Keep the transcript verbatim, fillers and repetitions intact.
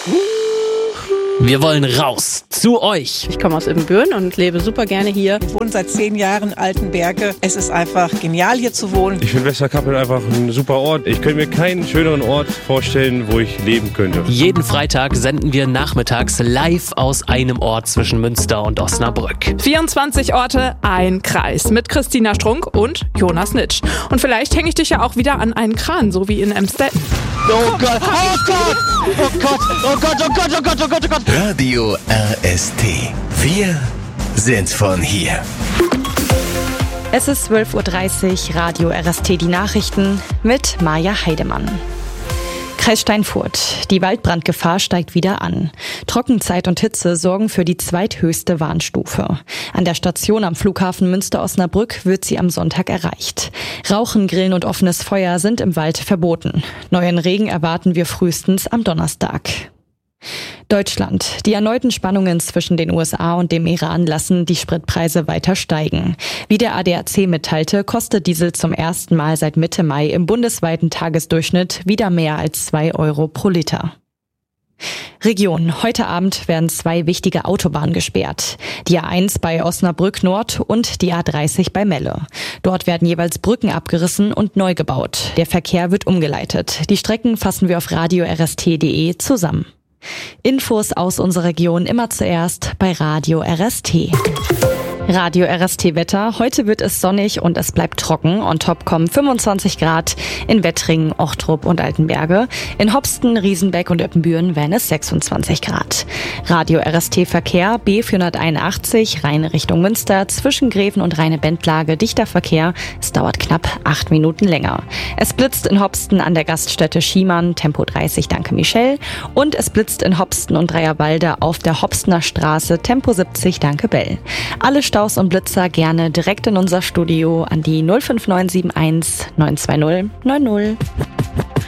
Wir wollen raus zu euch. Ich komme aus Ibbenbüren und lebe super gerne hier. Ich wohne seit zehn Jahren in Altenberge. Es ist einfach genial, hier zu wohnen. Ich finde Westerkappeln einfach ein super Ort. Ich könnte mir keinen schöneren Ort vorstellen, wo ich leben könnte. Jeden Freitag senden wir nachmittags live aus einem Ort zwischen Münster und Osnabrück. vierundzwanzig Orte, ein Kreis mit Christina Strunk und Jonas Nitsch. Und vielleicht hänge ich dich ja auch wieder an einen Kran, so wie in Emstetten. Oh Gott, oh Gott, oh Gott, oh Gott, oh Gott, oh Gott, oh Gott, oh Gott. Radio R S T. Wir sind von hier. Es ist zwölf Uhr dreißig, Radio R S T, die Nachrichten mit Maja Heidemann. Kreis Steinfurt. Die Waldbrandgefahr steigt wieder an. Trockenzeit und Hitze sorgen für die zweithöchste Warnstufe. An der Station am Flughafen Münster-Osnabrück wird sie am Sonntag erreicht. Rauchen, Grillen und offenes Feuer sind im Wald verboten. Neuen Regen erwarten wir frühestens am Donnerstag. Deutschland. Die erneuten Spannungen zwischen den U S A und dem Iran lassen die Spritpreise weiter steigen. Wie der A D A C mitteilte, kostet Diesel zum ersten Mal seit Mitte Mai im bundesweiten Tagesdurchschnitt wieder mehr als zwei Euro pro Liter. Region. Heute Abend werden zwei wichtige Autobahnen gesperrt. Die A eins bei Osnabrück Nord und die A dreißig bei Melle. Dort werden jeweils Brücken abgerissen und neu gebaut. Der Verkehr wird umgeleitet. Die Strecken fassen wir auf radio r s t punkt d e zusammen. Infos aus unserer Region immer zuerst bei Radio R S T. Radio R S T Wetter. Heute wird es sonnig und es bleibt trocken. On top kommen fünfundzwanzig Grad in Wettringen, Ochtrup und Altenberge. In Hopsten, Riesenbeck und Ippenbüren werden es sechsundzwanzig Grad. Radio R S T Verkehr B vierhunderteinundachtzig, Rhein Richtung Münster, zwischen Greven und Rheine-Bendlage dichter Verkehr. Es dauert knapp acht Minuten länger. Es blitzt in Hopsten an der Gaststätte Schiemann, Tempo dreißig, danke Michelle. Und es blitzt in Hopsten und Dreierwalde auf der Hopstener Straße, Tempo siebzig, danke Bell. Alle Staus und Blitzer gerne direkt in unser Studio an die null fünf neun sieben eins neun zwei null neun null.